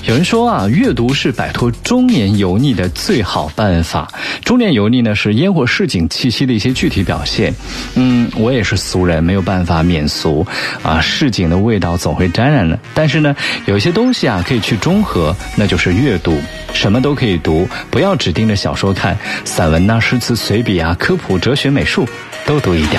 有人说啊，阅读是摆脱中年油腻的最好办法。中年油腻呢，是烟火市井气息的一些具体表现。我也是俗人，没有办法免俗啊，市井的味道总会沾染了。但是呢，有一些东西啊可以去中和，那就是阅读。什么都可以读，不要只盯着小说看，散文啊、诗词、随笔啊、科普、哲学、美术都读一点。